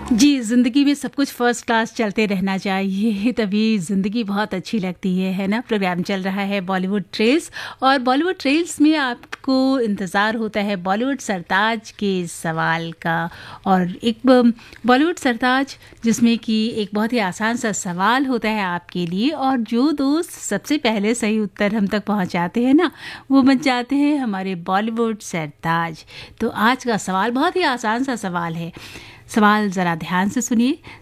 जी, ज़िंदगी में सब कुछ फ़र्स्ट क्लास चलते रहना चाहिए, तभी ज़िंदगी बहुत अच्छी लगती है ना? प्रोग्राम चल रहा है बॉलीवुड ट्रेल्स और बॉलीवुड ट्रेल्स में आपको इंतज़ार होता है बॉलीवुड सरताज के सवाल का और एक बॉलीवुड सरताज जिसमें कि एक बहुत ही आसान सा सवाल होता है आपके लिए और जो दोस्त सबसे पहले सही उत्तर हम तक पहुँचाते हैं ना, वो बन जाते हैं हमारे बॉलीवुड सरताज। तो आज का सवाल बहुत ही आसान सा सवाल है। सवाल ज़रा ध्यान से सुनिए।